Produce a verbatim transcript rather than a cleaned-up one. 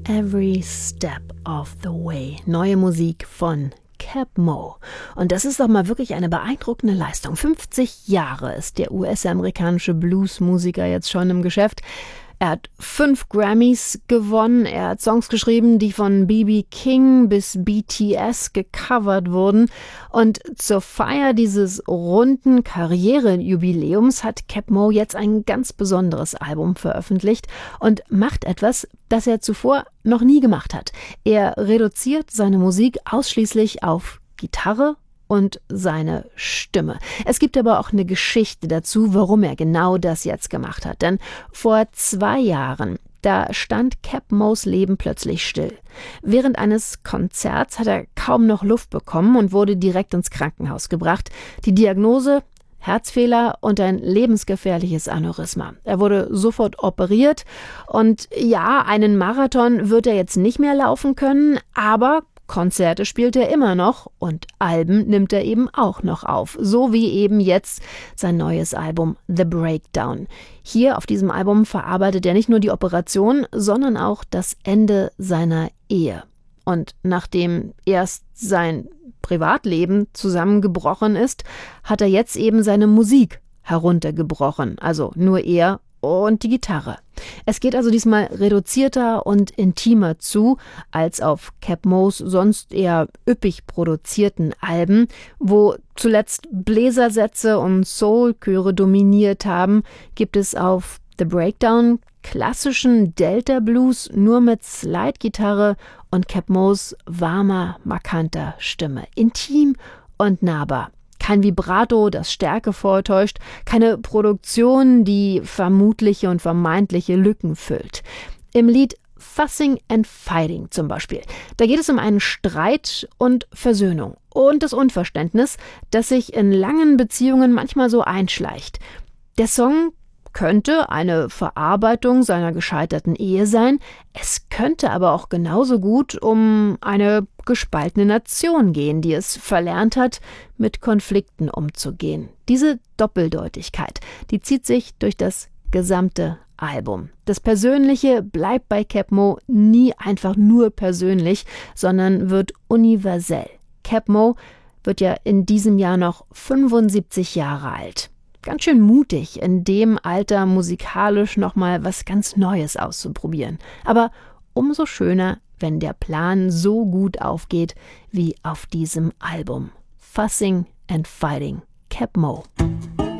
Every Step of the Way. Neue Musik von Keb' Mo'. Und das ist doch mal wirklich eine beeindruckende Leistung. fünfzig Jahre ist der U S-amerikanische Bluesmusiker jetzt schon im Geschäft. Er hat fünf Grammys gewonnen. Er hat Songs geschrieben, die von B B King bis B T S gecovert wurden. Und zur Feier dieses runden Karrierejubiläums hat Keb' Mo' jetzt ein ganz besonderes Album veröffentlicht und macht etwas, das er zuvor noch nie gemacht hat. Er reduziert seine Musik ausschließlich auf Gitarre und seine Stimme. Es gibt aber auch eine Geschichte dazu, warum er genau das jetzt gemacht hat. Denn vor zwei Jahren, da stand Keb' Mo's Leben plötzlich still. Während eines Konzerts hat er kaum noch Luft bekommen und wurde direkt ins Krankenhaus gebracht. Die Diagnose: Herzfehler und ein lebensgefährliches Aneurysma. Er wurde sofort operiert und ja, einen Marathon wird er jetzt nicht mehr laufen können, aber Konzerte spielt er immer noch und Alben nimmt er eben auch noch auf. So wie eben jetzt sein neues Album The Breakdown. Hier auf diesem Album verarbeitet er nicht nur die Operation, sondern auch das Ende seiner Ehe. Und nachdem erst sein Privatleben zusammengebrochen ist, hat er jetzt eben seine Musik heruntergebrochen. Also nur er und die Gitarre. Es geht also diesmal reduzierter und intimer zu als auf Keb' Mo's sonst eher üppig produzierten Alben, wo zuletzt Bläsersätze und Soulchöre dominiert haben, gibt es auf The Breakdown klassischen Delta Blues nur mit Slide-Gitarre und Keb' Mo's warmer, markanter Stimme. Intim und nahbar. Kein Vibrato, das Stärke vortäuscht, keine Produktion, die vermutliche und vermeintliche Lücken füllt. Im Lied Fussing and Fighting zum Beispiel, da geht es um einen Streit und Versöhnung und das Unverständnis, das sich in langen Beziehungen manchmal so einschleicht. Der Song könnte eine Verarbeitung seiner gescheiterten Ehe sein. Es könnte aber auch genauso gut um eine gespaltene Nation gehen, die es verlernt hat, mit Konflikten umzugehen. Diese Doppeldeutigkeit, die zieht sich durch das gesamte Album. Das Persönliche bleibt bei Keb' Mo' nie einfach nur persönlich, sondern wird universell. Keb' Mo' wird ja in diesem Jahr noch fünfundsiebzig Jahre alt. Ganz schön mutig, in dem Alter musikalisch nochmal was ganz Neues auszuprobieren. Aber umso schöner, wenn der Plan so gut aufgeht wie auf diesem Album. Fussing and Fighting, Keb' Mo'.